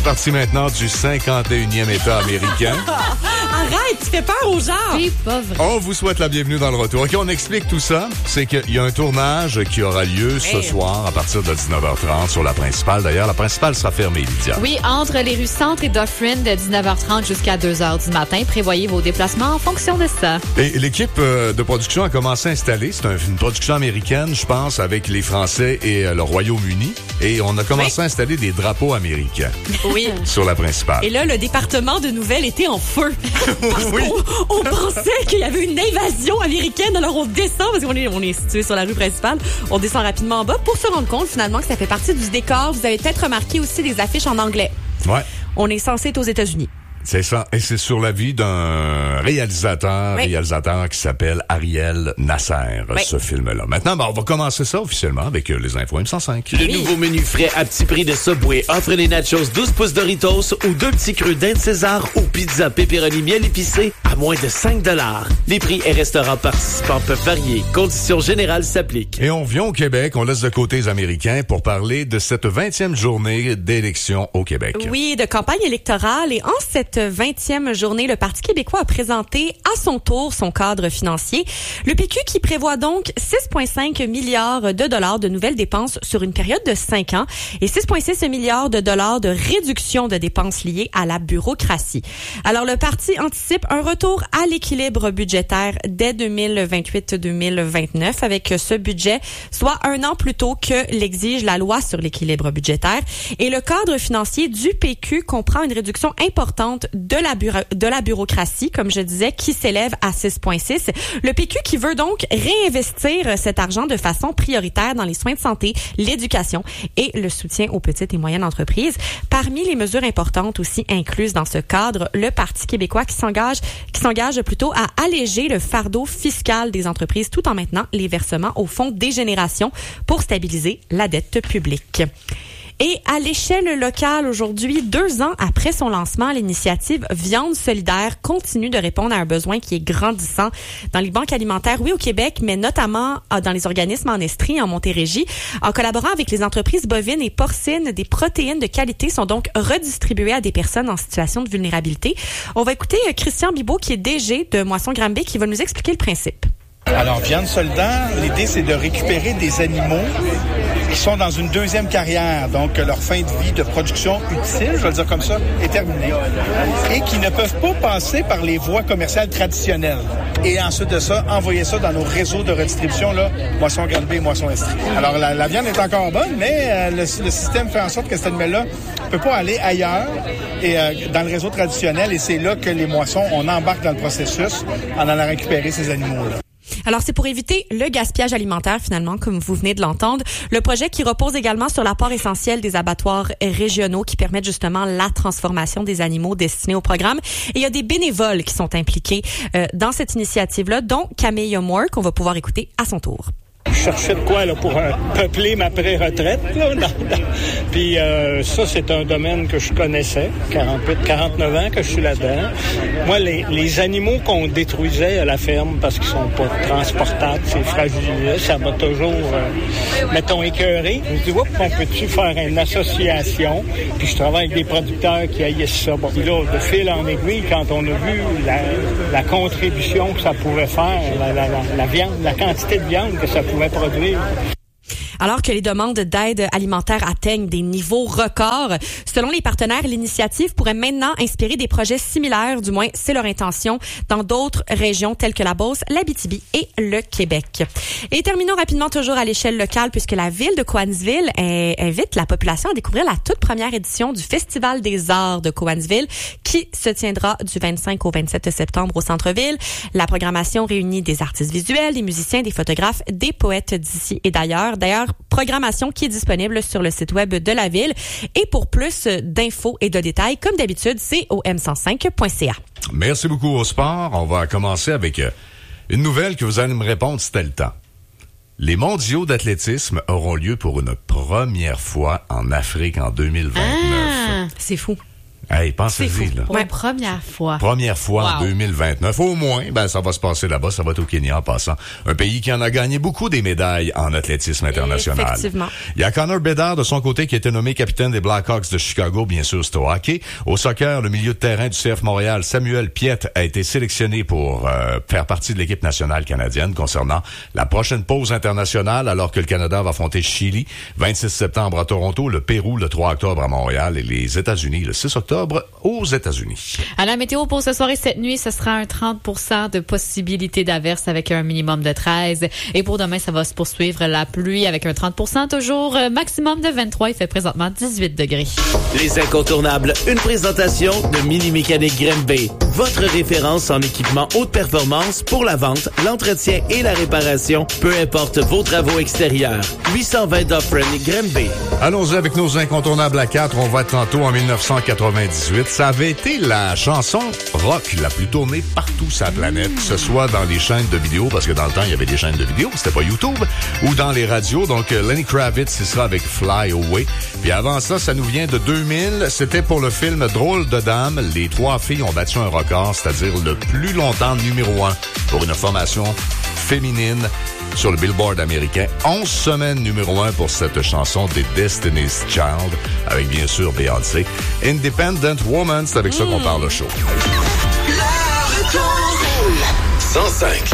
Parti maintenant du 51e État américain. Arrête, tu fais peur aux gens. C'est pas vrai. On vous souhaite la bienvenue dans le retour. OK, on explique tout ça. C'est qu'il y a un tournage qui aura lieu ce soir à partir de 19h30 sur la principale. D'ailleurs, la principale sera fermée, Lydia. Oui, entre les rues Centre et Dufferin de 19h30 jusqu'à 2h du matin. Prévoyez vos déplacements en fonction de ça. Et l'équipe de production a commencé à installer. C'est une production américaine, je pense, avec les Français et le Royaume-Uni. Et on a commencé à installer des drapeaux américains. Oui. Sur la principale. Et là, le département de nouvelles était en feu. Parce qu'on pensait qu'il y avait une invasion américaine. Alors, on descend, parce qu'on est situé sur la rue principale. On descend rapidement en bas pour se rendre compte, finalement, que ça fait partie du décor. Vous avez peut-être remarqué aussi des affiches en anglais. Ouais. On est censé être aux États-Unis. C'est ça. Et c'est sur la vie d'un réalisateur qui s'appelle Ariel Nasser, ce film-là. Maintenant, on va commencer ça officiellement avec les infos M105. Le nouveau menu frais à petit prix de Subway offre les nachos 12 pouces Doritos ou 2 petits crus d'Inde César ou pizza pepperoni miel épicé à moins de 5 $. Les prix et restaurants participants peuvent varier. Conditions générales s'appliquent. Et on vient au Québec, on laisse de côté les Américains pour parler de cette 20e journée d'élection au Québec. Oui, de campagne électorale. Et en cette 20e journée, le Parti québécois a présenté à son tour son cadre financier. Le PQ qui prévoit donc 6,5 milliards de dollars de nouvelles dépenses sur une période de 5 ans et 6,6 milliards de dollars de réduction de dépenses liées à la bureaucratie. Alors, le parti anticipe un retour à l'équilibre budgétaire dès 2028-2029 avec ce budget, soit un an plus tôt que l'exige la loi sur l'équilibre budgétaire. Et le cadre financier du PQ comprend une réduction importante de la bureaucratie, comme je disais, qui s'élève à 6,6. Le PQ qui veut donc réinvestir cet argent de façon prioritaire dans les soins de santé, l'éducation et le soutien aux petites et moyennes entreprises. Parmi les mesures importantes aussi incluses dans ce cadre, le Parti québécois qui s'engage plutôt à alléger le fardeau fiscal des entreprises tout en maintenant les versements au fonds des générations pour stabiliser la dette publique. Et à l'échelle locale, aujourd'hui, 2 ans après son lancement, l'initiative Viande solidaire continue de répondre à un besoin qui est grandissant dans les banques alimentaires, oui, au Québec, mais notamment dans les organismes en Estrie, en Montérégie. En collaborant avec les entreprises bovines et porcines, des protéines de qualité sont donc redistribuées à des personnes en situation de vulnérabilité. On va écouter Christian Bibeau, qui est DG de Moisson Granby, qui va nous expliquer le principe. Alors, Viande solidaire, l'idée, c'est de récupérer des animaux qui sont dans une deuxième carrière, donc leur fin de vie de production utile, je vais le dire comme ça, est terminée, et qui ne peuvent pas passer par les voies commerciales traditionnelles. Et ensuite de ça, envoyer ça dans nos réseaux de redistribution, là, Moisson Granby et Moisson Estrie. Alors, la viande est encore bonne, mais le système fait en sorte que cet animal-là ne peut pas aller ailleurs et dans le réseau traditionnel, et c'est là que les moissons, on embarque dans le processus en allant récupérer ces animaux-là. Alors, c'est pour éviter le gaspillage alimentaire, finalement, comme vous venez de l'entendre. Le projet qui repose également sur l'apport essentiel des abattoirs régionaux qui permettent justement la transformation des animaux destinés au programme. Et il y a des bénévoles qui sont impliqués dans cette initiative-là, dont Camille Moore, qu'on va pouvoir écouter à son tour. Je cherchais de quoi là pour peupler ma pré-retraite. Puis ça, c'est un domaine que je connaissais. 49 ans que je suis là-dedans. Moi, les animaux qu'on détruisait à la ferme parce qu'ils sont pas transportables, c'est fragilisé, ça m'a toujours, mettons, écœuré. Je me dis, on peut-tu faire une association? Puis je travaille avec des producteurs qui haïssent ça. Bon, puis là, de fil en aiguille, quand on a vu la contribution que ça pouvait faire, la viande, la quantité de viande que ça pouvait produire. Alors que les demandes d'aide alimentaire atteignent des niveaux records, selon les partenaires, l'initiative pourrait maintenant inspirer des projets similaires, du moins c'est leur intention, dans d'autres régions telles que la Beauce, l'Abitibi et le Québec. Et terminons rapidement toujours à l'échelle locale, puisque la ville de Cowansville invite la population à découvrir la toute première édition du Festival des Arts de Cowansville, qui se tiendra du 25 au 27 septembre au centre-ville. La programmation réunit des artistes visuels, des musiciens, des photographes, des poètes d'ici et d'ailleurs. D'ailleurs, programmation qui est disponible sur le site web de la ville. Et pour plus d'infos et de détails, comme d'habitude, c'est au m105.ca. Merci beaucoup au sport. On va commencer avec une nouvelle que vous allez me répondre si t'as le temps. Les mondiaux d'athlétisme auront lieu pour une première fois en Afrique en 2029. Ah, c'est fou. Hey, pensez-y, là. Pour la première fois. Première fois en 2029. Au moins, ça va se passer là-bas. Ça va être au Kenya en passant. Un pays qui en a gagné beaucoup des médailles en athlétisme international. Effectivement. Il y a Connor Bedard de son côté qui a été nommé capitaine des Blackhawks de Chicago. Bien sûr, c'est au hockey. Au soccer, le milieu de terrain du CF Montréal, Samuel Piette, a été sélectionné pour faire partie de l'équipe nationale canadienne concernant la prochaine pause internationale alors que le Canada va affronter Chili 26 septembre à Toronto, le Pérou le 3 octobre à Montréal et les États-Unis le 6 octobre aux États-Unis. À la météo pour ce soir et cette nuit, ce sera un 30% de possibilité d'averse avec un minimum de 13. Et pour demain, ça va se poursuivre la pluie avec un 30%, toujours maximum de 23. Il fait présentement 18 degrés. Les incontournables, une présentation de Mini Mécanique Grimby. Votre référence en équipement haute performance pour la vente, l'entretien et la réparation, peu importe vos travaux extérieurs. 820 Dufferin Grimby. Allons-y avec nos incontournables à 4. On va être tantôt en 1998. Ça avait été la chanson rock la plus tournée partout sur la planète, que ce soit dans les chaînes de vidéos, parce que dans le temps, il y avait des chaînes de vidéos, c'était pas YouTube, ou dans les radios. Donc, Lenny Kravitz, c'est ça avec Fly Away. Puis avant ça, ça nous vient de 2000. C'était pour le film Drôle de Dame. Les 3 filles ont battu un record, c'est-à-dire le plus longtemps numéro 1 pour une formation féminine sur le Billboard américain. 11 semaines numéro 1 pour cette chanson des Destiny's Child, avec bien sûr Beyoncé. Independent Woman, c'est avec ça qu'on parle au show. 105.